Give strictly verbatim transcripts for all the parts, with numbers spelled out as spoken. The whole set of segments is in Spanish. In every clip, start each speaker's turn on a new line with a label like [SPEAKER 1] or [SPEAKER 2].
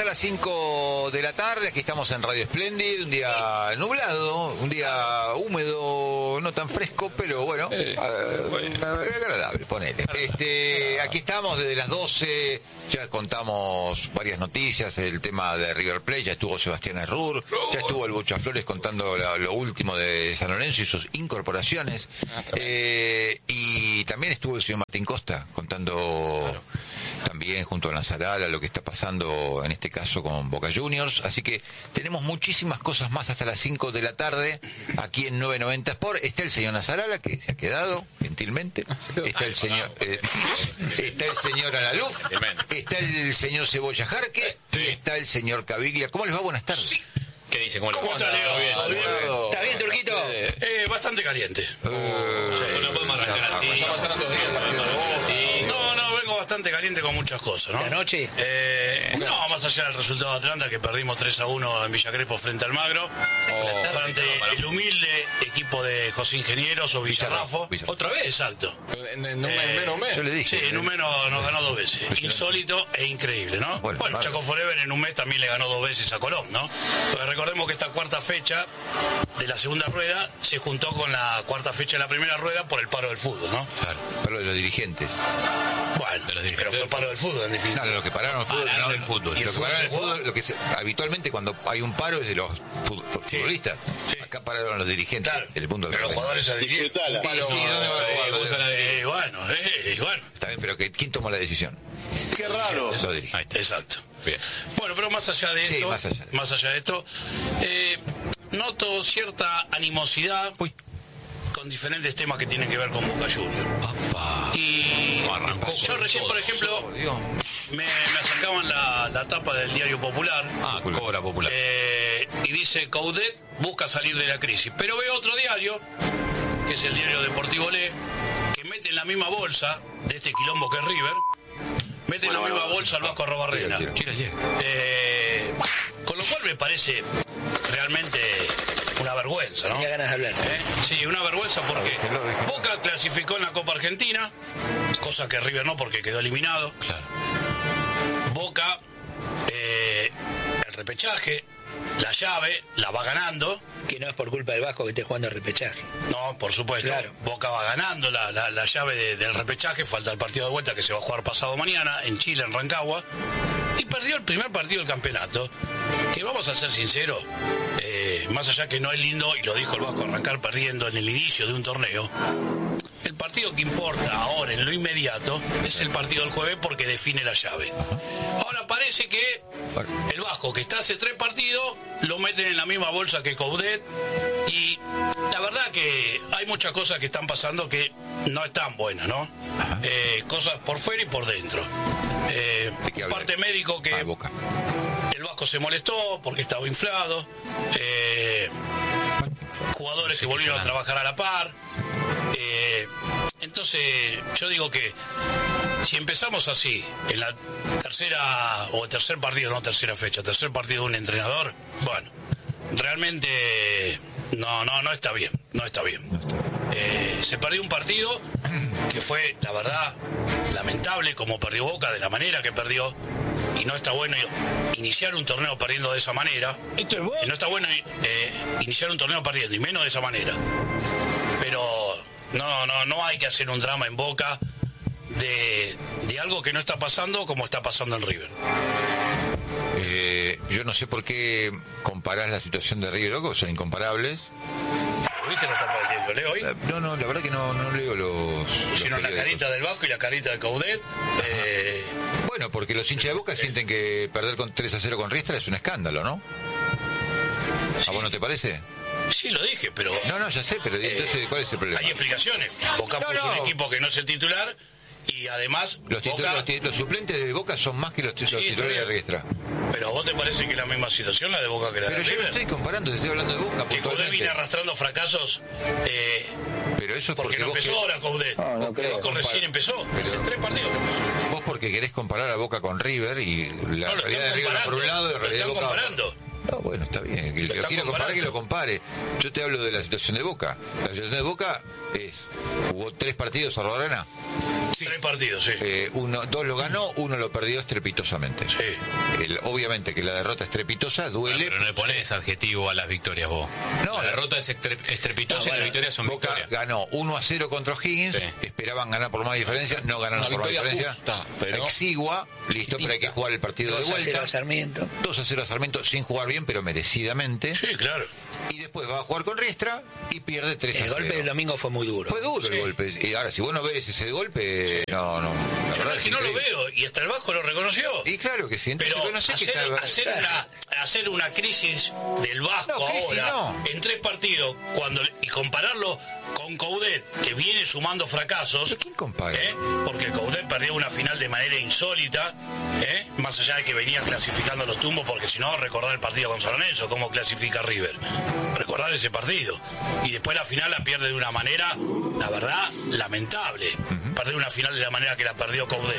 [SPEAKER 1] las cinco de la tarde, aquí estamos en Radio Splendid, un día nublado, un día húmedo, no tan fresco, pero bueno, eh, bueno. agradable, ponele. Este, aquí estamos desde las doce, ya contamos varias noticias, el tema de River Plate, ya estuvo Sebastián Errur, ya estuvo el Bocha Flores contando lo, lo último de San Lorenzo y sus incorporaciones, eh, y también estuvo el señor Martín Costa contando... Claro. También junto a Lanzarala lo que está pasando en este caso con Boca Juniors, así que tenemos muchísimas cosas más hasta las cinco de la tarde aquí en nueve noventa Sport. Está el señor Lanzarala, que se ha quedado gentilmente, está el señor eh, está el señor Alaluf, está el señor Cebolla Jarque y está el señor Caviglia. ¿Cómo les va? Buenas tardes.
[SPEAKER 2] Sí. ¿Qué dice? ¿Cómo,
[SPEAKER 3] ¿Cómo está, Leo?
[SPEAKER 2] bien,
[SPEAKER 3] ¿Todo bien?
[SPEAKER 2] ¿Está bien, Turquito?
[SPEAKER 3] Eh, eh, bastante caliente.
[SPEAKER 2] Uh, sí. No podemos arrancar así.
[SPEAKER 3] Ya pasaron dos días. Sí. No, no, vengo bastante caliente con muchas cosas, ¿no?
[SPEAKER 2] ¿La noche?
[SPEAKER 3] Eh, no, más allá del resultado de Atlanta, que perdimos tres a uno en Villa Crespo frente al Magro. Oh, frente el humilde equipo de José Ingenieros o Villarrafo.
[SPEAKER 2] ¿Otra vez?
[SPEAKER 3] Exacto.
[SPEAKER 4] En, en un eh, menos mes.
[SPEAKER 1] Yo le dije.
[SPEAKER 3] Sí, en un mes nos ganó dos veces. Insólito e increíble, ¿no? Bueno, bueno Chaco Forever en un mes también le ganó dos veces a Colón, ¿no? Porque recordemos que esta cuarta fecha de la segunda rueda se juntó con la cuarta fecha de la primera rueda por el paro del fútbol, ¿no?
[SPEAKER 1] Claro, paro de los dirigentes.
[SPEAKER 3] Bueno, de los dirigentes pero fue el paro del fútbol en definitiva.
[SPEAKER 1] No, lo que pararon el fútbol,
[SPEAKER 2] pararon
[SPEAKER 1] no,
[SPEAKER 2] el fútbol.
[SPEAKER 1] Y lo
[SPEAKER 3] el
[SPEAKER 1] que pararon el
[SPEAKER 3] fútbol,
[SPEAKER 1] fútbol, lo que se, habitualmente cuando hay un paro es de los futbolistas. Sí. Acá pararon los dirigentes. Claro. El punto del
[SPEAKER 3] pero los jugadores se dirigieron. Eh, bueno, eh, bueno.
[SPEAKER 1] Está bien, pero que, ¿quién tomó la decisión?
[SPEAKER 3] Qué raro.
[SPEAKER 1] Lo dirige.
[SPEAKER 3] Exacto.
[SPEAKER 2] Bien.
[SPEAKER 3] Bueno, pero más allá de esto,
[SPEAKER 1] sí, más, allá de
[SPEAKER 3] más allá de esto, eh, noto cierta animosidad Uy. con diferentes temas que tienen que ver con Boca Juniors.
[SPEAKER 2] Papá.
[SPEAKER 3] Y
[SPEAKER 2] Arrancó
[SPEAKER 3] yo recién,
[SPEAKER 2] todo,
[SPEAKER 3] por ejemplo,
[SPEAKER 1] todo,
[SPEAKER 3] me, me acercaban la, la tapa del Diario Popular.
[SPEAKER 2] Ah, Cobra Popular.
[SPEAKER 3] Eh, y dice, Coudet busca salir de la crisis. Pero veo otro diario, que es el diario Deportivo Le, que mete en la misma bolsa de este quilombo que es River, mete en la misma bolsa al Vasco Arrobarrena. Eh, con lo cual me parece realmente una vergüenza, ¿no?
[SPEAKER 2] Tenía ganas de hablar.
[SPEAKER 3] ¿Eh? Sí, una vergüenza porque Boca clasificó en la Copa Argentina, cosa que River no porque quedó eliminado.
[SPEAKER 2] Claro.
[SPEAKER 3] Boca, eh, el repechaje, la llave, la va ganando.
[SPEAKER 2] Que no es por culpa del Vasco que esté jugando a repechaje.
[SPEAKER 3] No, por supuesto.
[SPEAKER 2] Claro.
[SPEAKER 3] Boca va ganando la, la, la llave de, del repechaje. Falta el partido de vuelta que se va a jugar pasado mañana en Chile, en Rancagua. Y perdió el primer partido del campeonato. Que vamos a ser sinceros, eh, más allá que no es lindo, y lo dijo el Vasco, arrancar perdiendo en el inicio de un torneo. El partido que importa ahora, en lo inmediato, es el partido del jueves porque define la llave. Ahora parece que el Vasco, que está hace tres partidos, lo meten en la misma bolsa que Coudet. Y la verdad que hay muchas cosas que están pasando que no están buenas, ¿no? Eh, cosas por fuera y por dentro. Eh, parte médico que...
[SPEAKER 1] Ah, Boca.
[SPEAKER 3] El Vasco se molestó porque estaba inflado. Eh, jugadores que volvieron a trabajar a la par. Eh, entonces, yo digo que si empezamos así, en la tercera o tercer partido, no tercera fecha, tercer partido de un entrenador, bueno, realmente no, no, no está bien, no está bien. Eh, se perdió un partido que fue, la verdad, lamentable como perdió Boca, de la manera que perdió. Y no está bueno iniciar un torneo perdiendo de esa manera.
[SPEAKER 2] ¿Esto es bueno?
[SPEAKER 3] Y no está bueno eh, iniciar un torneo perdiendo, y menos de esa manera. Pero no, no, no hay que hacer un drama en Boca de, de algo que no está pasando como está pasando en River.
[SPEAKER 1] Eh, yo no sé por qué comparás la situación de River, loco, son incomparables.
[SPEAKER 3] ¿Viste la tapa del diario? ¿Leo hoy?
[SPEAKER 1] No, no, la verdad que no, no leo los...
[SPEAKER 3] Hicieron la carita del Vasco y la carita de Coudet. Eh...
[SPEAKER 1] Bueno, porque los hinchas de Boca eh. sienten que perder con tres a cero con Riestra es un escándalo, ¿no? Sí. ¿A vos no te parece?
[SPEAKER 3] Sí, lo dije, pero...
[SPEAKER 1] No, no, ya sé, pero eh, entonces, ¿cuál es el problema?
[SPEAKER 3] Hay explicaciones. Boca no, puso no. un equipo que no es el titular y además...
[SPEAKER 1] Los, Boca... los, los suplentes de Boca son más que los, los sí, titulares de Riestra.
[SPEAKER 3] Pero ¿a vos te parece que es la misma situación la de Boca que la
[SPEAKER 1] pero
[SPEAKER 3] de River?
[SPEAKER 1] Pero yo no estoy comparando, te estoy hablando de Boca.
[SPEAKER 3] Que Coudet viene arrastrando fracasos... Eh,
[SPEAKER 1] pero eso es
[SPEAKER 3] porque,
[SPEAKER 1] porque
[SPEAKER 3] no empezó
[SPEAKER 1] que...
[SPEAKER 3] ahora Coudet. No, no creo. Boca recién empezó. Pero... Hace tres partidos que empezó.
[SPEAKER 1] Vos porque querés comparar a Boca con River y la
[SPEAKER 3] no,
[SPEAKER 1] realidad de River por un lado y la realidad de Boca...
[SPEAKER 3] comparando.
[SPEAKER 1] No, bueno, está bien. El que lo quiera comparar, que lo compare. Yo te hablo de la situación de Boca. La situación de Boca es... Jugó tres partidos a Arrobarrena.
[SPEAKER 3] Sí. Tres partidos, sí.
[SPEAKER 1] Eh, uno, dos lo ganó, uno lo perdió estrepitosamente.
[SPEAKER 3] Sí.
[SPEAKER 1] El, obviamente que la derrota estrepitosa duele.
[SPEAKER 2] No, pero no le pones adjetivo a las victorias vos.
[SPEAKER 1] No,
[SPEAKER 2] la derrota es estre- estrepitosa no, bueno, y las victorias son
[SPEAKER 1] Boca
[SPEAKER 2] victorias.
[SPEAKER 1] Ganó uno a cero contra O'Higgins, sí. Esperaban ganar por más diferencia, no ganaron por más diferencia. Justa, pero exigua, listo, pero hay que jugar el partido de vuelta.
[SPEAKER 4] dos a cero a Sarmiento.
[SPEAKER 1] dos a cero a Sarmiento sin jugar bien, pero merecidamente.
[SPEAKER 3] Sí, claro.
[SPEAKER 1] Y después va a jugar con Riestra y pierde tres a cero.
[SPEAKER 4] El golpe del domingo fue muy duro.
[SPEAKER 1] Fue duro sí. el golpe. Y ahora, si vos no ves ese golpe, sí. no, no.
[SPEAKER 3] Yo no, es que no lo veo, y hasta el Vasco lo reconoció.
[SPEAKER 1] Y claro que sí. Entonces,
[SPEAKER 3] pero
[SPEAKER 1] no sé
[SPEAKER 3] hacer,
[SPEAKER 1] que está...
[SPEAKER 3] hacer, una, hacer una crisis del Vasco
[SPEAKER 1] no, crisis,
[SPEAKER 3] ahora,
[SPEAKER 1] no.
[SPEAKER 3] en tres partidos, cuando y compararlo con Coudet, que viene sumando fracasos.
[SPEAKER 1] ¿Pero quién compara?
[SPEAKER 3] ¿eh? Porque Coudet perdió una final de manera insólita, ¿eh? Más allá de que venía clasificando los tumbos, porque si no, recordar el partido con San Lorenzo, cómo clasifica River. Recordar ese partido. Y después la final la pierde de una manera, la verdad, lamentable. Uh-huh. Perder una final de la manera que la perdió Coudet.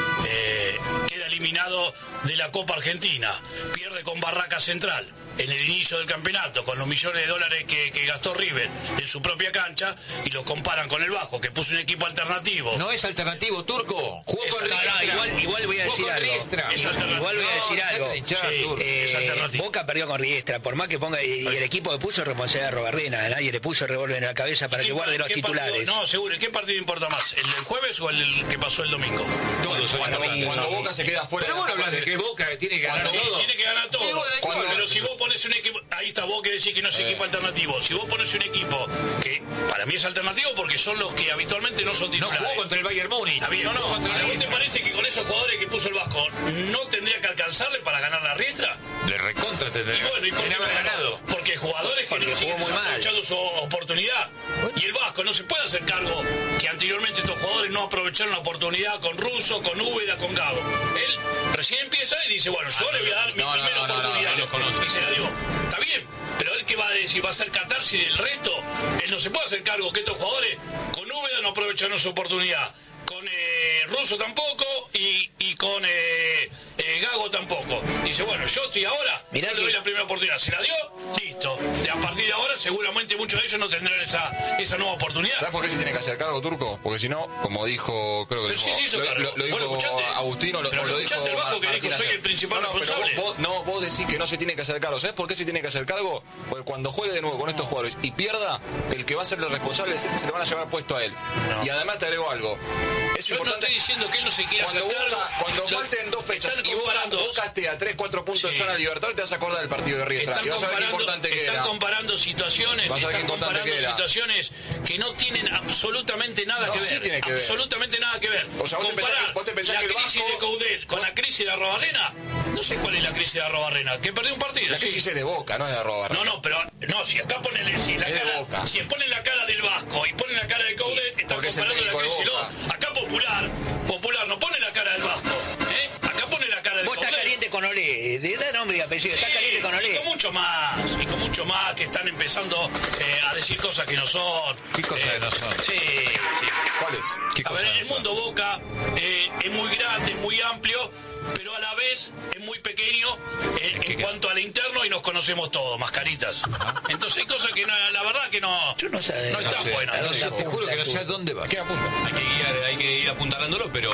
[SPEAKER 3] Eh, queda eliminado de la Copa Argentina. Pierde con Barraca Central en el inicio del campeonato, con los millones de dólares que, que gastó River en su propia cancha, y lo comparan con el Vasco, que puso un equipo alternativo.
[SPEAKER 1] No es alternativo, Turco. Jugó con
[SPEAKER 4] no, no, igual, igual voy a decir algo. Igual voy a decir no, algo. Hinchada, sí, eh, Boca perdió con Riestra, por más que ponga, y, y el equipo le puso responsabilidad de Robarrena, nadie le puso el revólver en la cabeza para que guarde los titulares.
[SPEAKER 3] Partido? No, seguro. ¿Qué partido importa más? ¿El del jueves o el que pasó el domingo?
[SPEAKER 5] Todos, cuando, cuando, cuando Boca se queda fuera.
[SPEAKER 1] Pero vos hablas de que Boca tiene que ganar todo.
[SPEAKER 3] Tiene que ganar todo. Cuando, pero si vos pones un equipo, ahí está, vos que decís que no es eh. equipo alternativo. Si vos pones un equipo que para mí es alternativo porque son los que habitualmente no son titulares.
[SPEAKER 1] No jugó contra el Bayern Múnich.
[SPEAKER 3] Está bien, no, no, contra ¿a vos te parece que con esos jugadores que puso el Vasco no tendría que alcanzarle para ganar la Riestra?
[SPEAKER 1] De recontra tendría.
[SPEAKER 3] Y bueno, ¿y por qué no ganado? Porque jugadores que no siguen aprovechando su oportunidad. Y el Vasco no se puede hacer cargo que anteriormente estos jugadores no aprovecharon la oportunidad con Russo, con Úbeda, con Gago. Él recién empieza y dice, bueno, yo ah, le voy a dar mi no, primera no, no, oportunidad. No, no, no, y se la dio. Está bien, pero él que va a decir, va a hacer catarsis del resto. Él no se puede hacer cargo que estos jugadores con Úbeda no aprovecharon su oportunidad. Con eh, Russo tampoco y, y con eh, eh, Gago tampoco. Dice, bueno, yo estoy ahora, Mirá yo le doy la primera oportunidad. Se la dio, listo. De a partir de ahora seguramente muchos de ellos no tendrán esa, esa nueva oportunidad.
[SPEAKER 5] ¿Sabes por qué se tiene que hacer cargo, Turco? Porque si no, como dijo, creo que
[SPEAKER 3] pero
[SPEAKER 5] dijo,
[SPEAKER 3] sí, sí,
[SPEAKER 5] lo, lo, lo dijo
[SPEAKER 3] bueno,
[SPEAKER 5] Agustino, lo,
[SPEAKER 3] pero
[SPEAKER 5] lo
[SPEAKER 3] escuchaste
[SPEAKER 5] dijo
[SPEAKER 3] el Vasco que dijo, soy el principal
[SPEAKER 5] no, no,
[SPEAKER 3] responsable.
[SPEAKER 5] Pero vos, no, vos decís que no se tiene que hacer cargo. ¿Sabes por qué se tiene que hacer cargo? Porque cuando juegue de nuevo con estos jugadores y pierda, el que va a ser el responsable es el que se le van a llevar puesto a él. No. Y además te agrego algo. Es
[SPEAKER 3] Yo
[SPEAKER 5] importante.
[SPEAKER 3] no estoy diciendo que él no se quiera
[SPEAKER 5] cuando
[SPEAKER 3] hacer cargo.
[SPEAKER 5] Boca, cuando lo, falten dos fechas y Boca, Boca esté a tres, cuatro puntos sí. de zona Libertadores, te vas a acordar del partido de Riestra.
[SPEAKER 3] Están
[SPEAKER 5] y vas a ver qué importante que
[SPEAKER 3] Están
[SPEAKER 5] era.
[SPEAKER 3] comparando situaciones,
[SPEAKER 5] vas a ver
[SPEAKER 3] están comparando que situaciones que no tienen absolutamente nada
[SPEAKER 5] no,
[SPEAKER 3] que ver.
[SPEAKER 5] Sí tiene que
[SPEAKER 3] absolutamente
[SPEAKER 5] ver.
[SPEAKER 3] nada que ver.
[SPEAKER 5] O sea, vos
[SPEAKER 3] comparar
[SPEAKER 5] te pensás, vos te pensás
[SPEAKER 3] la
[SPEAKER 5] que el
[SPEAKER 3] crisis
[SPEAKER 5] Vasco...
[SPEAKER 3] de Coudet con la crisis de Arrobarrena, no sé cuál es la crisis de Arrobarrena, que perdió un partido.
[SPEAKER 5] La crisis
[SPEAKER 3] sí.
[SPEAKER 5] es de Boca, no es de Arrobarrena.
[SPEAKER 3] No, no, pero no, si acá ponen si la
[SPEAKER 5] es
[SPEAKER 3] cara,
[SPEAKER 5] de Boca.
[SPEAKER 3] si ponen la cara del Vasco y ponen la cara de Coudet, están comparando la crisis. No, acá Popular, Popular no pone la cara del Vasco, ¿eh? Acá pone la cara del
[SPEAKER 4] Vos estás caliente con Olé, de da nombre y apellido, sí, estás caliente con Olé.
[SPEAKER 3] Y con mucho más, y con mucho más que están empezando eh, a decir cosas que no son.
[SPEAKER 1] ¿Qué cosas
[SPEAKER 3] eh,
[SPEAKER 1] que no son?
[SPEAKER 3] Sí, sí.
[SPEAKER 5] ¿Cuáles?
[SPEAKER 1] ¿Qué
[SPEAKER 3] a ver,
[SPEAKER 1] no
[SPEAKER 3] el mundo son? Boca eh, es muy grande, es muy amplio, pero a la vez es muy pequeño eh, en
[SPEAKER 1] ¿Qué,
[SPEAKER 3] cuanto al interno y nos conocemos todos, mascaritas. Entonces hay cosas que no, la verdad que no,
[SPEAKER 4] Yo no, sé,
[SPEAKER 3] no están
[SPEAKER 1] no sé,
[SPEAKER 3] buenas.
[SPEAKER 1] No sé, te juro que no sé a dónde va.
[SPEAKER 5] ¿Qué apunta?
[SPEAKER 2] Hay que, guiar, hay que ir apuntalándolo, pero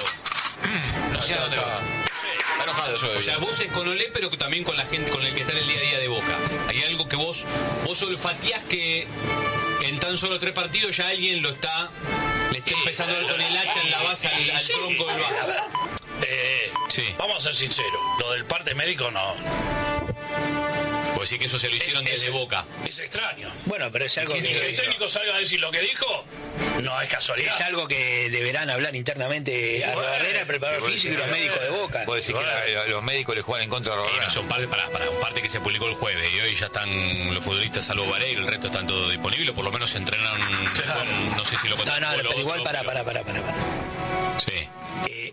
[SPEAKER 1] no sé a dónde va.
[SPEAKER 5] Enojado yo.
[SPEAKER 2] O sea, vos es con Olé, pero también con la gente con el que está en el día a día de Boca. Hay algo que vos vos olfateás que en tan solo tres partidos ya alguien lo está le está empezando a dar con el hacha en la base al, al tronco del Vasco.
[SPEAKER 3] Eh,
[SPEAKER 2] sí.
[SPEAKER 3] Vamos a ser sinceros, lo del parte médico no.
[SPEAKER 2] Puedo decir que eso se lo hicieron
[SPEAKER 3] es,
[SPEAKER 2] desde
[SPEAKER 3] es,
[SPEAKER 2] Boca.
[SPEAKER 3] Es extraño.
[SPEAKER 4] Bueno, pero es algo
[SPEAKER 3] que,
[SPEAKER 4] que,
[SPEAKER 3] que el técnico salga a decir lo que dijo, no es casualidad.
[SPEAKER 4] Es algo que deberán hablar internamente a Barrera, el preparador físico y los médicos de Boca.
[SPEAKER 1] Puedo decir que la, los médicos le juegan en contra de Barrera.
[SPEAKER 2] No, son parte, para, para un parte que se publicó el jueves y hoy ya están los futbolistas salvo Vareiro, el resto están todos disponibles, por lo menos se entrenan. Claro. Con, no sé si lo
[SPEAKER 4] No, no, pero otro, igual para, para, para, para, para.
[SPEAKER 2] Sí.
[SPEAKER 4] Eh,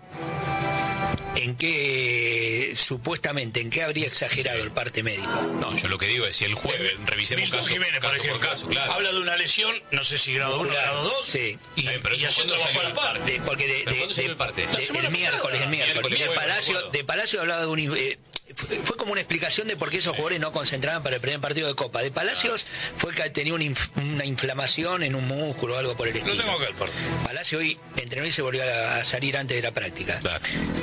[SPEAKER 4] ¿En qué, supuestamente, en qué habría exagerado el parte médico?
[SPEAKER 2] No, yo lo que digo es si el jueves revisemos
[SPEAKER 3] Milton
[SPEAKER 2] caso,
[SPEAKER 3] Jiménez,
[SPEAKER 2] caso
[SPEAKER 3] por ejemplo,
[SPEAKER 2] por caso, claro.
[SPEAKER 3] habla de una lesión, no sé si grado uno, grado dos,
[SPEAKER 4] sí.
[SPEAKER 3] y,
[SPEAKER 2] eh, pero
[SPEAKER 3] y haciendo la para par.
[SPEAKER 4] Porque de, de,
[SPEAKER 2] ¿Cuándo salió el parte?
[SPEAKER 4] De, el miércoles, el miércoles.
[SPEAKER 2] miércoles
[SPEAKER 4] De
[SPEAKER 2] bueno,
[SPEAKER 4] Palacio,
[SPEAKER 2] bueno.
[SPEAKER 4] de Palacio hablaba de un... Eh, fue como una explicación de por qué esos jugadores no concentraban para el primer partido de Copa. De Palacios fue que tenía una, inf una inflamación en un músculo o algo por el estilo.
[SPEAKER 3] Lo tengo acá el partido.
[SPEAKER 4] Palacio hoy entrenó y se volvió a, a salir antes de la práctica.
[SPEAKER 3] Claro.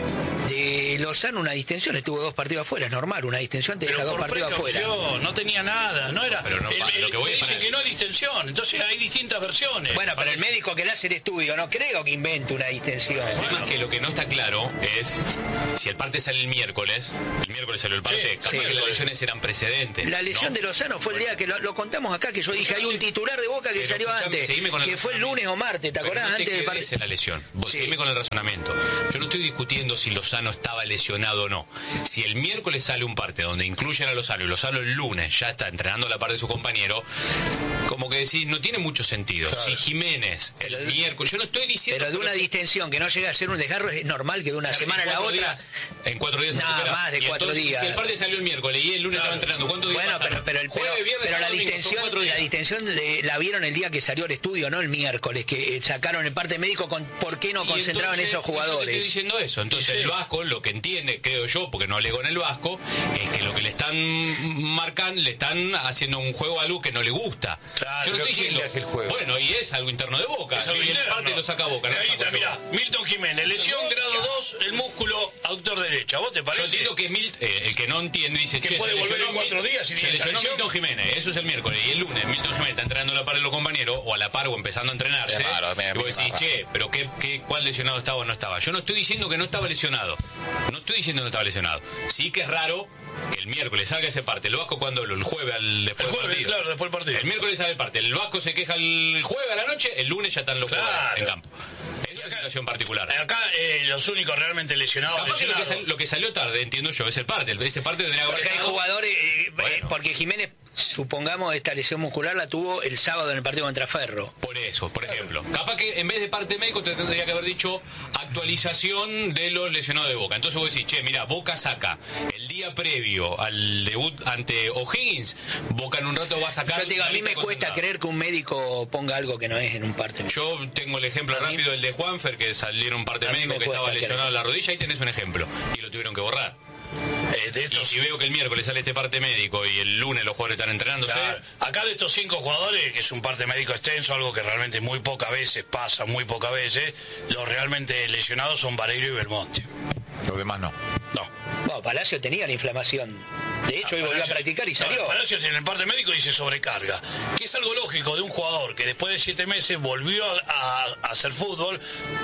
[SPEAKER 4] De Lozano una distensión, estuvo dos partidos afuera, es normal, una distensión te deja dos partidos afuera.
[SPEAKER 3] No tenía nada, no era.
[SPEAKER 2] Pero no,
[SPEAKER 3] el, el,
[SPEAKER 2] lo que voy
[SPEAKER 3] dicen
[SPEAKER 2] para...
[SPEAKER 3] que no hay distensión, entonces hay distintas versiones.
[SPEAKER 4] Bueno, pero el médico que le hace el estudio no creo que invente una distensión.
[SPEAKER 2] El tema es que lo que no está claro es si el parte sale el miércoles, el miércoles salió el parte,
[SPEAKER 3] Sí,
[SPEAKER 2] capaz
[SPEAKER 4] sí.
[SPEAKER 2] que las lesiones eran precedentes.
[SPEAKER 4] La lesión
[SPEAKER 2] ¿no?
[SPEAKER 4] de Lozano fue el día que lo, lo contamos acá, que yo dije, hay un titular de Boca que
[SPEAKER 2] Pero
[SPEAKER 4] salió
[SPEAKER 2] escuchame,
[SPEAKER 4] antes,
[SPEAKER 2] seguime con el
[SPEAKER 4] que fue el lunes o martes, ¿te
[SPEAKER 2] Pero
[SPEAKER 4] acordás?
[SPEAKER 2] no te
[SPEAKER 4] Antes del
[SPEAKER 2] quedes
[SPEAKER 4] partido.
[SPEAKER 2] en la lesión. Vos
[SPEAKER 4] Sí.
[SPEAKER 2] seguime con el razonamiento. Yo no estoy discutiendo si Lozano estaba lesionado o no. Si el miércoles sale un parte donde incluyen a Lozano y Lozano el lunes ya está entrenando a la par de su compañero, como que decís, no tiene mucho sentido.
[SPEAKER 3] Claro.
[SPEAKER 2] Si Jiménez el
[SPEAKER 4] Pero-
[SPEAKER 2] miércoles, yo no estoy diciendo...
[SPEAKER 4] Pero de una distensión que no llega a ser un desgarro es normal que de una
[SPEAKER 2] O sea,
[SPEAKER 4] semana a
[SPEAKER 2] en
[SPEAKER 4] la
[SPEAKER 2] cuatro
[SPEAKER 4] otra...
[SPEAKER 2] días- en cuatro días se
[SPEAKER 4] Nada
[SPEAKER 2] recupera.
[SPEAKER 4] más de
[SPEAKER 2] Y
[SPEAKER 4] cuatro
[SPEAKER 2] entonces,
[SPEAKER 4] días.
[SPEAKER 2] Si el parte salió el miércoles y el lunes
[SPEAKER 3] Claro.
[SPEAKER 2] estaba entrenando, ¿cuántos días
[SPEAKER 4] Bueno,
[SPEAKER 2] pasaron?
[SPEAKER 4] pero, pero, el, pero,
[SPEAKER 2] Jueves, viernes,
[SPEAKER 4] pero la
[SPEAKER 2] sábado, domingo, son
[SPEAKER 4] distensión,
[SPEAKER 2] cuatro
[SPEAKER 4] la
[SPEAKER 2] días.
[SPEAKER 4] distensión de- la vieron el día que salió el estudio, no el miércoles, que eh, sacaron el parte médico con por qué no
[SPEAKER 2] Y
[SPEAKER 4] concentraban
[SPEAKER 2] entonces,
[SPEAKER 4] esos
[SPEAKER 2] Yo te
[SPEAKER 4] jugadores.
[SPEAKER 2] estoy diciendo eso. Entonces
[SPEAKER 3] Sí.
[SPEAKER 2] el Vasco lo que entiende, creo yo, porque no hablé con el Vasco, es que lo que le están marcando, le están haciendo un juego a Lu que no le gusta.
[SPEAKER 3] Claro,
[SPEAKER 2] yo no
[SPEAKER 1] pero
[SPEAKER 2] estoy
[SPEAKER 1] ¿quién
[SPEAKER 2] diciendo.
[SPEAKER 1] le hace el juego?
[SPEAKER 2] Bueno, y es algo interno de Boca.
[SPEAKER 3] Es algo
[SPEAKER 2] y el
[SPEAKER 3] interno.
[SPEAKER 2] parte lo saca Boca. No
[SPEAKER 3] Ahí
[SPEAKER 2] lo saco
[SPEAKER 3] está,
[SPEAKER 2] yo.
[SPEAKER 3] mirá, Milton Jiménez, lesión grado dos, el músculo aductor derecha. ¿Vos te
[SPEAKER 2] Yo
[SPEAKER 3] parece?
[SPEAKER 2] entiendo que Mil- eh, el que no entiende dice
[SPEAKER 3] Que
[SPEAKER 2] che,
[SPEAKER 3] puede
[SPEAKER 2] se
[SPEAKER 3] volver
[SPEAKER 2] lesionó
[SPEAKER 3] en cuatro
[SPEAKER 2] Mil-
[SPEAKER 3] días y
[SPEAKER 2] se
[SPEAKER 3] tiene
[SPEAKER 2] lesionó
[SPEAKER 3] lesión.
[SPEAKER 2] Milton Jiménez, eso es el miércoles. Y el lunes Milton Jiménez está entrenando a la par de los compañeros, o a la par o empezando a entrenarse.
[SPEAKER 5] Es raro, me-
[SPEAKER 2] y vos
[SPEAKER 5] me-
[SPEAKER 2] decís,
[SPEAKER 5] me-
[SPEAKER 2] che, pero qué, qué, ¿cuál lesionado estaba o no estaba? Yo no estoy diciendo que no estaba lesionado. No estoy diciendo que no estaba lesionado. Sí que es raro que el miércoles salga ese parte. El Vasco cuando lo, el jueves al
[SPEAKER 3] El
[SPEAKER 2] después del
[SPEAKER 3] jueves,
[SPEAKER 2] partido.
[SPEAKER 3] claro, después del partido.
[SPEAKER 2] El miércoles sale el parte. El Vasco se queja el jueves a la noche, el lunes ya están los
[SPEAKER 3] Claro.
[SPEAKER 2] jugadores en campo. Es una situación particular.
[SPEAKER 3] Acá eh, los únicos realmente lesionados.
[SPEAKER 2] Capaz que lo, que
[SPEAKER 3] lesionados.
[SPEAKER 2] sal- lo que salió tarde, entiendo yo, es el parte. Ese parte tendría que haber
[SPEAKER 4] Porque hay
[SPEAKER 2] estado-
[SPEAKER 4] jugadores, eh,
[SPEAKER 2] Bueno.
[SPEAKER 4] eh, porque Jiménez, supongamos, esta lesión muscular la tuvo el sábado en el partido contra Ferro.
[SPEAKER 2] Por eso, por ejemplo. Capaz que en vez de parte médico te tendría que haber dicho actualización de los lesionados de Boca. Entonces vos decís, che, mira, Boca saca el día previo al debut ante O'Higgins, Boca en un rato va a sacar...
[SPEAKER 4] Yo te digo, a
[SPEAKER 2] una
[SPEAKER 4] mí me
[SPEAKER 2] lista
[SPEAKER 4] cuesta
[SPEAKER 2] concentrada.
[SPEAKER 4] creer que un médico ponga algo que no es en un parte médico.
[SPEAKER 2] Yo tengo el ejemplo
[SPEAKER 4] A mí-
[SPEAKER 2] rápido, el de Juanfer, que salieron parte
[SPEAKER 4] A mí
[SPEAKER 2] médico,
[SPEAKER 4] me
[SPEAKER 2] que
[SPEAKER 4] cuesta
[SPEAKER 2] estaba
[SPEAKER 4] creer.
[SPEAKER 2] lesionado en la rodilla, ahí tenés un ejemplo. Y lo tuvieron que borrar.
[SPEAKER 3] Eh, de
[SPEAKER 2] Y
[SPEAKER 3] estos,
[SPEAKER 2] si veo que el miércoles sale este parte médico y el lunes los jugadores están entrenándose...
[SPEAKER 3] claro, acá de estos cinco jugadores, que es un parte médico extenso, algo que realmente muy pocas veces pasa, muy pocas veces, los realmente lesionados son Vareiro y Belmonte.
[SPEAKER 1] Los demás no.
[SPEAKER 3] No.
[SPEAKER 4] Bueno, Palacio tenía la inflamación. De hecho, hoy volvió a
[SPEAKER 3] Palacios-
[SPEAKER 4] practicar y
[SPEAKER 3] no,
[SPEAKER 4] salió.
[SPEAKER 3] Palacios en el parte médico dice sobrecarga, que es algo lógico de un jugador que después de siete meses volvió a, a- a hacer fútbol,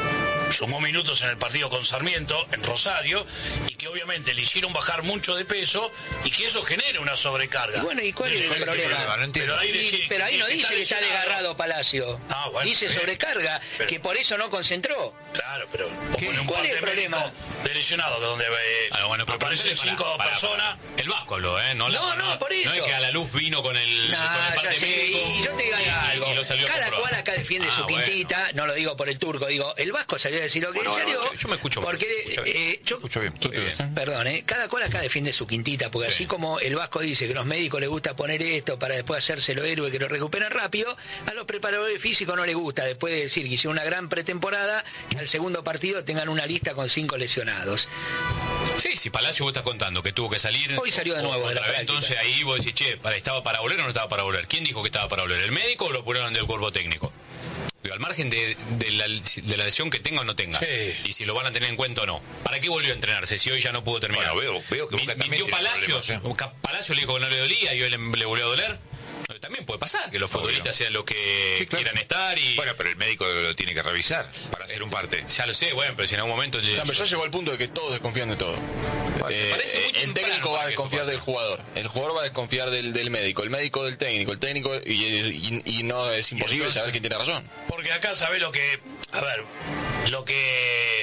[SPEAKER 3] sumó minutos en el partido con Sarmiento, en Rosario, y que obviamente le hicieron bajar mucho de peso y que eso genere una sobrecarga.
[SPEAKER 4] Y bueno, ¿y cuál es el
[SPEAKER 3] Desde-
[SPEAKER 4] problema?
[SPEAKER 1] No entiendo.
[SPEAKER 3] Pero ahí,
[SPEAKER 4] Y-
[SPEAKER 3] decir
[SPEAKER 4] pero ahí no
[SPEAKER 3] que
[SPEAKER 4] dice que está
[SPEAKER 3] lesionado.
[SPEAKER 4] desgarrado Palacio.
[SPEAKER 3] Ah, bueno,
[SPEAKER 4] dice
[SPEAKER 3] bien.
[SPEAKER 4] sobrecarga,
[SPEAKER 3] Pero-
[SPEAKER 4] que por eso no concentró.
[SPEAKER 3] Claro, pero vos
[SPEAKER 1] ¿Qué?
[SPEAKER 3] ponés un
[SPEAKER 4] ¿Cuál es
[SPEAKER 3] parte
[SPEAKER 4] el problema?
[SPEAKER 3] médico de lesionado, donde eh,
[SPEAKER 2] Ah, bueno, pero
[SPEAKER 3] aparecen
[SPEAKER 2] pará,
[SPEAKER 3] cinco
[SPEAKER 2] pará,
[SPEAKER 3] personas.
[SPEAKER 2] pará. El Vasco habló, ¿eh? No, la-
[SPEAKER 4] No, no, por eso.
[SPEAKER 2] No es que a la luz vino con el,
[SPEAKER 4] No,
[SPEAKER 2] con el
[SPEAKER 4] ya
[SPEAKER 2] parte
[SPEAKER 4] sé,
[SPEAKER 2] médico.
[SPEAKER 4] y yo te digo
[SPEAKER 2] y-
[SPEAKER 4] algo.
[SPEAKER 2] y lo salió a
[SPEAKER 4] Cada
[SPEAKER 2] comprobar.
[SPEAKER 4] cual acá defiende
[SPEAKER 2] Ah,
[SPEAKER 4] su
[SPEAKER 2] bueno.
[SPEAKER 4] quintita, no lo digo por el turco, digo, el Vasco salió a decir lo que
[SPEAKER 2] Bueno,
[SPEAKER 4] salió.
[SPEAKER 2] bueno, yo- yo me escucho mal,
[SPEAKER 4] porque
[SPEAKER 2] me escucho bien.
[SPEAKER 4] eh, yo,
[SPEAKER 1] Escucho bien.
[SPEAKER 2] Muy bien.
[SPEAKER 4] Perdón, ¿eh? Cada cual acá defiende su quintita, porque
[SPEAKER 2] Sí.
[SPEAKER 4] así como el Vasco dice que a los médicos les gusta poner esto para después hacérselo héroe que lo recuperen rápido, a los preparadores físicos no les gusta, después de decir que hicieron una gran pretemporada, que al segundo partido tengan una lista con cinco lesionados.
[SPEAKER 2] Sí, si Palacio vos estás contando que tuvo que salir...
[SPEAKER 4] Hoy salió de
[SPEAKER 2] o-
[SPEAKER 4] nuevo de
[SPEAKER 2] otra
[SPEAKER 4] la
[SPEAKER 2] vez,
[SPEAKER 4] práctica.
[SPEAKER 2] entonces ahí vos decís, che, para- ¿estaba para volver o no estaba para volver? ¿Quién dijo que estaba para volver? ¿El médico o lo apuraron del cuerpo técnico? Digo, al margen de, de, la, de la lesión que tenga o no tenga.
[SPEAKER 3] Sí.
[SPEAKER 2] Y si lo van a tener en cuenta o no. ¿Para qué volvió a entrenarse si hoy ya no pudo terminar?
[SPEAKER 1] Bueno, veo- veo que
[SPEAKER 2] Mi-
[SPEAKER 1] Boca también
[SPEAKER 2] mintió
[SPEAKER 1] tiene
[SPEAKER 2] Palacios.
[SPEAKER 1] problemas,
[SPEAKER 2] Ca- Palacio le dijo que no le dolía y hoy le, le volvió a doler. No, también puede pasar que los
[SPEAKER 1] Obvio.
[SPEAKER 2] futbolistas sean los que
[SPEAKER 1] Sí, claro.
[SPEAKER 2] quieran estar y...
[SPEAKER 1] Bueno, pero el médico lo tiene que revisar para hacer un parte.
[SPEAKER 2] Ya lo sé, bueno, pero si en algún momento...
[SPEAKER 5] No, pero ya llegó al punto de que todos desconfían de todo. Eh,
[SPEAKER 2] parece muy
[SPEAKER 5] eh, el
[SPEAKER 2] temprano
[SPEAKER 5] técnico va
[SPEAKER 2] para
[SPEAKER 5] a
[SPEAKER 2] que eso
[SPEAKER 5] desconfiar
[SPEAKER 2] pase.
[SPEAKER 5] del jugador, el jugador va a desconfiar del, del médico, el médico del técnico, el técnico y, y- y no es imposible
[SPEAKER 3] entonces-
[SPEAKER 5] saber quién tiene razón.
[SPEAKER 3] Porque acá sabés lo que. A ver, lo que.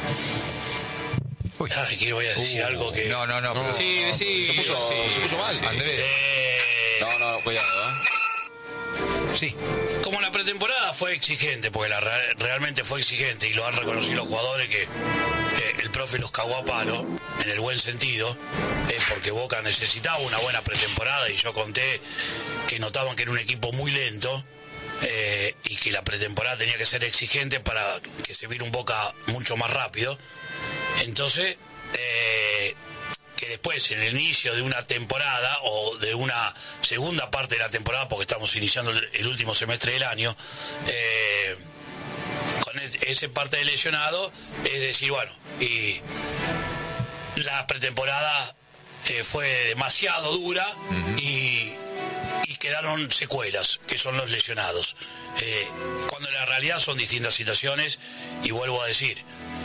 [SPEAKER 1] Uy.
[SPEAKER 3] Ay, que voy a decir algo que.
[SPEAKER 1] No, no, no. pero-
[SPEAKER 2] Sí, sí,
[SPEAKER 5] se puso,
[SPEAKER 2] sí,
[SPEAKER 5] se puso mal.
[SPEAKER 2] sí.
[SPEAKER 1] Andrés,
[SPEAKER 3] Eh,
[SPEAKER 5] No, no, cuidado, ¿eh?
[SPEAKER 1] sí.
[SPEAKER 3] como la pretemporada fue exigente, porque la re- realmente fue exigente y lo han reconocido los jugadores que eh, el profe los cagó a palo, en el buen sentido, eh, porque Boca necesitaba una buena pretemporada y yo conté que notaban que era un equipo muy lento. Eh, y que la pretemporada tenía que ser exigente para que se viera un Boca mucho más rápido. Entonces, eh, que después, en el inicio de una temporada o de una segunda parte de la temporada, porque estamos iniciando el, el último semestre del año, eh, con ese parte de lesionado, es decir, bueno, y la pretemporada eh, fue demasiado dura uh-huh. y, y quedaron secuelas, que son los lesionados. Eh, cuando en la realidad son distintas situaciones, y vuelvo a decir,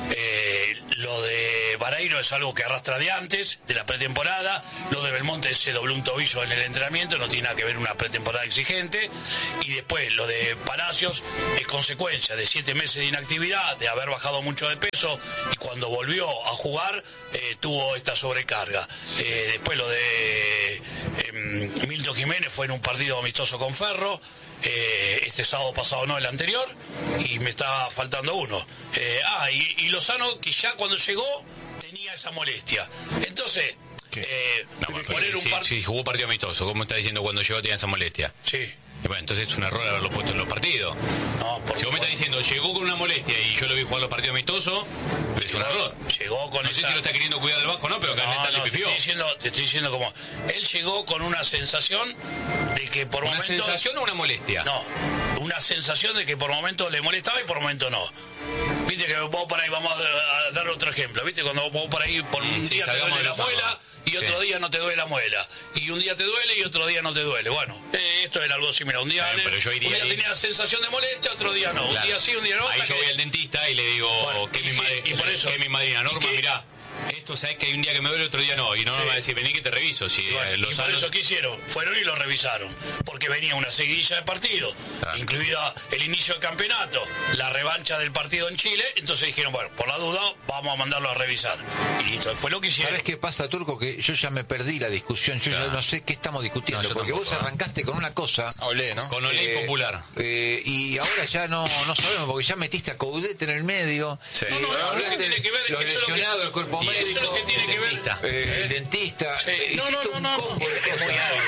[SPEAKER 3] eh, lo de Vareiro es algo que arrastra de antes, de la pretemporada. Lo de Belmonte se dobló un tobillo en el entrenamiento, no tiene nada que ver una pretemporada exigente. Y después lo de Palacios es consecuencia de siete meses de inactividad, de haber bajado mucho de peso, y cuando volvió a jugar eh, tuvo esta sobrecarga. Eh, después lo de eh, Milton Jiménez fue en un partido amistoso con Ferro. Eh, este sábado pasado no, el anterior, y me está faltando uno. Eh, ah, y, y Lozano, que ya cuando llegó tenía esa molestia. Entonces, eh,
[SPEAKER 2] no, bueno, poner un par... si, si jugó partido amistoso, ¿cómo está diciendo cuando llegó tenía esa molestia?
[SPEAKER 3] Sí.
[SPEAKER 2] Bueno, entonces es un error haberlo puesto en los partidos. No, si vos me estás diciendo, llegó con una molestia y yo lo vi jugar los partidos amistosos, es llegó, un error.
[SPEAKER 3] Llegó con
[SPEAKER 2] no
[SPEAKER 3] esa...
[SPEAKER 2] sé si lo está queriendo cuidar del Vasco, ¿no? Pero que
[SPEAKER 3] no,
[SPEAKER 2] no,
[SPEAKER 3] no,
[SPEAKER 2] le pifió.
[SPEAKER 3] Te estoy diciendo, te estoy diciendo como, él llegó con una sensación de que por
[SPEAKER 2] ¿Una
[SPEAKER 3] momento...
[SPEAKER 2] ¿Una sensación o una molestia?
[SPEAKER 3] No, una sensación de que por momento le molestaba y por momento no. Viste que vos por ahí, vamos a dar otro ejemplo, viste, cuando vos por ahí por un sí, día te duele la muela y otro sí. día no te duele la muela, y un día te duele y otro día no te duele. Bueno, eh, esto era algo similar. Un día,
[SPEAKER 2] Bien, pero yo iría
[SPEAKER 3] un día
[SPEAKER 2] ahí...
[SPEAKER 3] tenía sensación de molestia, otro día no. Claro. Un día sí, un día no.
[SPEAKER 2] Ahí yo
[SPEAKER 3] que...
[SPEAKER 2] voy al dentista y le digo, bueno, que, mi madre, y por eso, que mi madrina Norma, mirá, esto sabes que hay un día que me duele, otro día no, y no sí. me va a decir, vení que te reviso. Si,
[SPEAKER 3] bueno,
[SPEAKER 2] eh, los
[SPEAKER 3] y por
[SPEAKER 2] años...
[SPEAKER 3] eso ¿qué hicieron? Fueron y lo revisaron, porque venía una seguidilla de partidos, claro. incluida el inicio del campeonato, la revancha del partido en Chile. Entonces dijeron, bueno, por la duda vamos a mandarlo a revisar, y listo, fue lo que hicieron.
[SPEAKER 1] ¿Sabes qué pasa, Turco? Que yo ya me perdí la discusión, yo claro. ya no sé qué estamos discutiendo, no, porque vos arrancaste con una cosa,
[SPEAKER 5] Olé, ¿no?
[SPEAKER 2] Con Olé eh, Popular,
[SPEAKER 1] eh, y ahora ya no no sabemos, porque ya metiste a Coudet en el medio.
[SPEAKER 3] Sí. No, no, eso es lo que tiene que ver,
[SPEAKER 1] los lesionados, que, el cuerpo médico,
[SPEAKER 3] eso es lo que tiene que ver.
[SPEAKER 1] Eh, el dentista,
[SPEAKER 3] sí.
[SPEAKER 1] eh,
[SPEAKER 3] no, no, no, no,
[SPEAKER 1] un combo de cosas.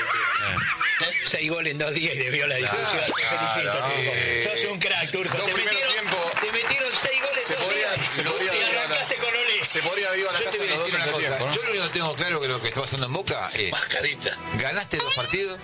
[SPEAKER 4] Seis goles en dos días y debió la discusión. Te felicito, Turco.
[SPEAKER 1] Eh,
[SPEAKER 4] Sos un crack, Turco.
[SPEAKER 5] Te metieron,
[SPEAKER 4] tiempo, te metieron seis goles en dos días
[SPEAKER 5] se podría,
[SPEAKER 4] y arrancaste con Olé.
[SPEAKER 5] Se podría vivir a la
[SPEAKER 1] yo
[SPEAKER 5] casa
[SPEAKER 1] te voy a decir una cosa.
[SPEAKER 5] Tiempo, ¿no?
[SPEAKER 1] Yo lo único que tengo claro que lo que está pasando en Boca es...
[SPEAKER 3] Mascarita.
[SPEAKER 1] Ganaste dos partidos,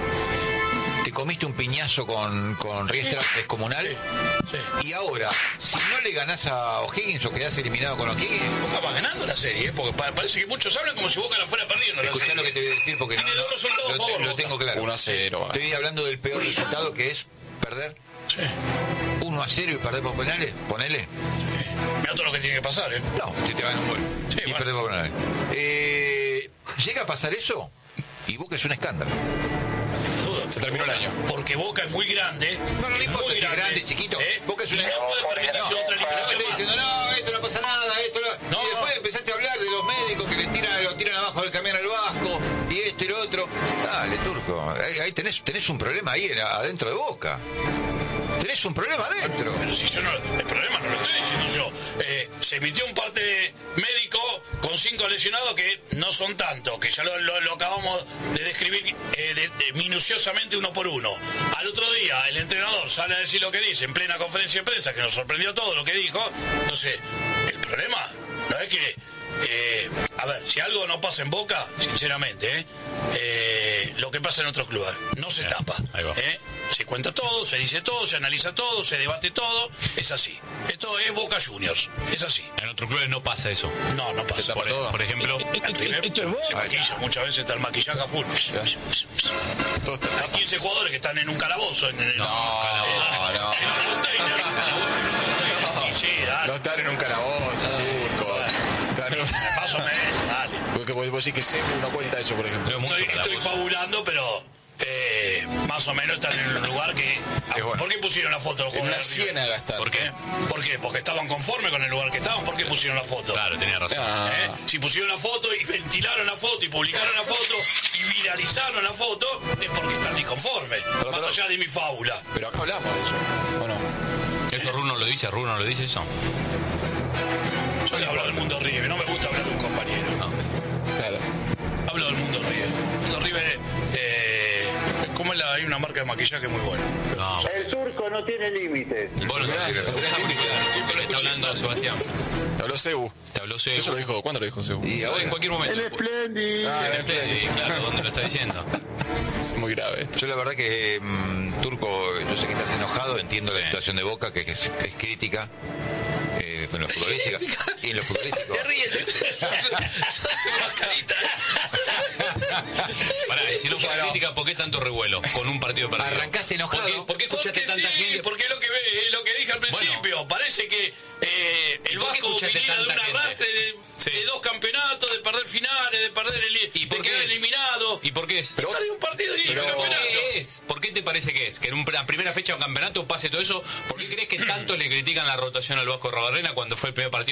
[SPEAKER 1] te comiste un piñazo con, con Riestra, sí. descomunal, sí. Sí. y ahora, si no le ganás a O'Higgins o quedás eliminado con O'Higgins...
[SPEAKER 3] Boca va ganando la serie, ¿eh? Porque parece que muchos hablan como si Boca la fuera perdiendo.
[SPEAKER 1] Escuchá lo que te voy a decir, porque
[SPEAKER 3] tiene
[SPEAKER 1] no,
[SPEAKER 3] dos resultados
[SPEAKER 1] lo,
[SPEAKER 3] a favor,
[SPEAKER 1] lo tengo claro.
[SPEAKER 5] uno a cero.
[SPEAKER 1] Estoy hablando del peor resultado, que es perder
[SPEAKER 3] sí.
[SPEAKER 1] uno a cero y perder por penales, ponele.
[SPEAKER 3] Sí. Mira todo lo que tiene que pasar, ¿eh?
[SPEAKER 1] No, si te van un gol
[SPEAKER 3] sí,
[SPEAKER 1] y
[SPEAKER 3] bueno.
[SPEAKER 1] perder por penales. Eh, llega a pasar eso y Boca es un escándalo.
[SPEAKER 5] Se terminó el año.
[SPEAKER 3] Porque Boca es muy grande.
[SPEAKER 1] No, no le importa si es grande, chiquito.
[SPEAKER 3] ¿Eh?
[SPEAKER 1] Boca es una...
[SPEAKER 3] No puede permitirse otra eliminación.
[SPEAKER 1] Estoy diciendo, no, esto no pasa nada, esto no...
[SPEAKER 3] no
[SPEAKER 1] y después
[SPEAKER 3] no.
[SPEAKER 1] empezaste a hablar de los médicos que le tiran, lo tiran abajo del camión al Vasco, y esto y lo otro. Dale, Turco. Ahí, ahí tenés, tenés un problema ahí adentro de Boca. Tenés un problema adentro.
[SPEAKER 3] Pero si yo no... El problema no lo estoy diciendo yo. Eh, se emitió un parte médico con cinco lesionados que no son tantos, que ya lo, lo, lo acabamos de describir eh, de, de, minuciosamente uno por uno. Al otro día el entrenador sale a decir lo que dice en plena conferencia de prensa, que nos sorprendió todo lo que dijo. Entonces, el problema no es que... Eh, a ver, si algo no pasa en Boca, sinceramente, eh, eh, lo que pasa en otros clubes no se tapa. Eh, se cuenta todo, se dice todo, se analiza todo, se debate todo. Es así. Esto es Boca Juniors. Es así.
[SPEAKER 2] En otros clubes no pasa eso.
[SPEAKER 3] No, no pasa.
[SPEAKER 2] Por,
[SPEAKER 3] todo.
[SPEAKER 2] por ejemplo,
[SPEAKER 3] el River se maquilla. Muchas veces está el maquillaje a full. Hay quince jugadores que están en un calabozo. En, en,
[SPEAKER 5] no, no, no.
[SPEAKER 3] En un container.
[SPEAKER 5] No, sí, dale. No están en un calabozo, Turco.
[SPEAKER 3] Más o menos, dale.
[SPEAKER 5] Porque vos decís que siempre uno cuenta eso, por ejemplo.
[SPEAKER 3] Estoy, estoy fabulando, pero eh, más o menos están en un lugar que... Bueno. ¿Por qué pusieron la foto los jugadores?
[SPEAKER 5] En una ciénaga están.
[SPEAKER 3] ¿Por qué? ¿Por qué? Porque estaban conformes con el lugar que estaban. ¿Por qué pusieron la foto?
[SPEAKER 2] Claro, tenía razón.
[SPEAKER 3] Ah. ¿Eh? Si pusieron la foto y ventilaron la foto y publicaron la foto y viralizaron la foto, es porque están disconformes. Pero, más pero, allá de mi fábula.
[SPEAKER 5] Pero acá hablamos de eso, ¿o no?
[SPEAKER 2] ¿Eso Runo lo dice? ¿Runo lo dice eso?
[SPEAKER 3] Yo le hablo del mundo River, no me gusta hablar de un compañero.
[SPEAKER 5] No. Claro.
[SPEAKER 3] Hablo del mundo River. El mundo River, eh, ¿cómo es la, hay una marca de maquillaje muy buena?
[SPEAKER 2] No.
[SPEAKER 6] El Turco no tiene límites.
[SPEAKER 2] Bueno, no, siempre está hablando Sebastián.
[SPEAKER 5] Te habló Cebu.
[SPEAKER 2] Te habló Cebu.
[SPEAKER 5] Eso lo dijo, ¿cuándo lo dijo Cebu?
[SPEAKER 2] Y ahora en cualquier momento.
[SPEAKER 6] El Splendid.
[SPEAKER 2] Ah, el Splendid, claro, ¿dónde lo está diciendo?
[SPEAKER 5] Es muy grave esto.
[SPEAKER 1] Yo la verdad que, mmm, Turco, yo sé que estás enojado, entiendo la situación de Boca, que es, es crítica. Eh, en lo futbolístico. Y en lo futbolístico.
[SPEAKER 4] Te ríes. Sos una mascarita.
[SPEAKER 2] Pará, si no fuera crítica, ¿por qué tanto revuelo con un partido perdido?
[SPEAKER 1] Arrancaste enojado.
[SPEAKER 2] ¿Por qué, por qué escuchaste
[SPEAKER 3] porque
[SPEAKER 2] tanta
[SPEAKER 3] sí,
[SPEAKER 2] gente?
[SPEAKER 3] porque es lo que, ve- lo que dije al principio.
[SPEAKER 2] Bueno.
[SPEAKER 3] Parece que eh, el
[SPEAKER 2] ¿Y por qué
[SPEAKER 3] Vasco
[SPEAKER 2] escuchaste
[SPEAKER 3] viniera de un
[SPEAKER 2] tanta gente?
[SPEAKER 3] arrastre de,
[SPEAKER 2] Sí.
[SPEAKER 3] de dos campeonatos, de perder finales, de perder el
[SPEAKER 2] ¿Y
[SPEAKER 3] de
[SPEAKER 2] por qué
[SPEAKER 3] quedar
[SPEAKER 2] es?
[SPEAKER 3] eliminado.
[SPEAKER 2] ¿Y por qué es?
[SPEAKER 3] Pero de un partido de inicio
[SPEAKER 2] Pero
[SPEAKER 3] de
[SPEAKER 2] ¿por
[SPEAKER 3] campeonato.
[SPEAKER 2] qué es? ¿Por qué te parece que es? Que en una primera fecha de un campeonato pase todo eso. ¿Por qué crees que tanto le critican la rotación al Vasco Rabarrena cuando fue el primer partido?